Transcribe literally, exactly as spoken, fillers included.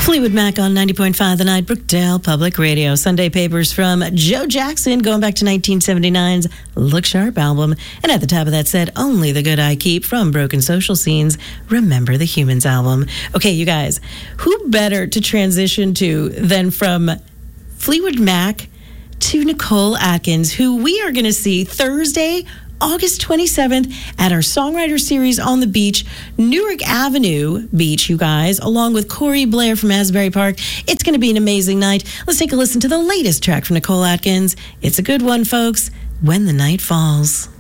Fleetwood Mac on ninety point five The Night, Brookdale Public Radio. Sunday papers from Joe Jackson, going back to nineteen seventy-nine's Look Sharp album. And at the top of that said, Only the Good I Keep from Broken Social Scenes, Remember the Humans album. Okay, you guys, who better to transition to than from Fleetwood Mac to Nicole Atkins, who we are going to see Thursday, August twenty-seventh at our Songwriter Series on the beach, Newark Avenue Beach, you guys, along with Corey Blair from Asbury Park. It's going to be an amazing night. Let's take a listen to the latest track from Nicole Atkins. It's a good one, folks. When the Night Falls.